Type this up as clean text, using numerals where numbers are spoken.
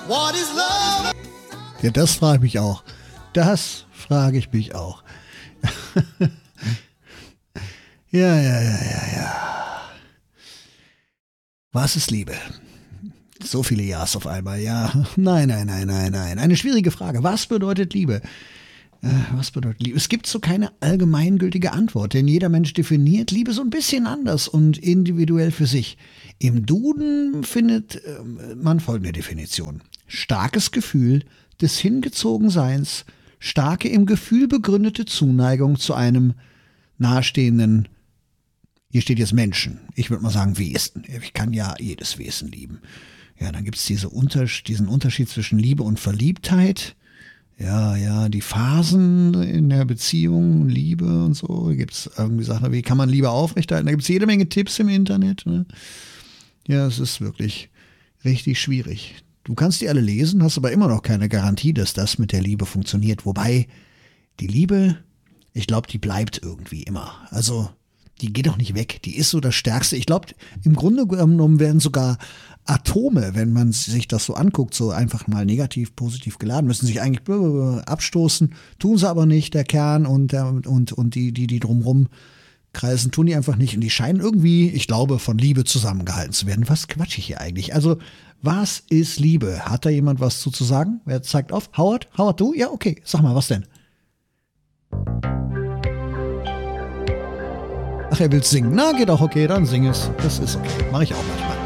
What is love? Ja, das frage ich mich auch. Das frage ich mich auch. Ja. Was ist Liebe? So viele Ja's auf einmal, ja. Nein. Eine schwierige Frage. Was bedeutet Liebe? Was bedeutet Liebe? Es gibt so keine allgemeingültige Antwort, denn jeder Mensch definiert Liebe so ein bisschen anders und individuell für sich. Im Duden findet man folgende Definition. Starkes Gefühl des Hingezogenseins, starke im Gefühl begründete Zuneigung zu einem nahestehenden, hier steht jetzt Menschen, ich würde mal sagen Wesen. Ich kann ja jedes Wesen lieben. Ja, dann gibt es diesen Unterschied zwischen Liebe und Verliebtheit. Ja, die Phasen in der Beziehung, Liebe und so. Da gibt es irgendwie Sachen, wie kann man Liebe aufrechterhalten? Da gibt es jede Menge Tipps im Internet. Ne? Ja, es ist wirklich richtig schwierig. Du kannst die alle lesen, hast aber immer noch keine Garantie, dass das mit der Liebe funktioniert. Wobei die Liebe, ich glaube, die bleibt irgendwie immer. Also die geht auch nicht weg. Die ist so das Stärkste. Ich glaube, im Grunde genommen werden sogar Atome, wenn man sich das so anguckt, so einfach mal negativ, positiv geladen, müssen sich eigentlich abstoßen, tun sie aber nicht, der Kern und die drumrum kreisen, tun die einfach nicht und die scheinen irgendwie, ich glaube, von Liebe zusammengehalten zu werden. Was quatsch ich hier eigentlich? Also, was ist Liebe? Hat da jemand was zu sagen? Wer zeigt auf? Howard, du? Ja, okay, sag mal, was denn? Ach, er will singen. Na, geht auch okay, dann sing es. Das ist okay, mache ich auch manchmal.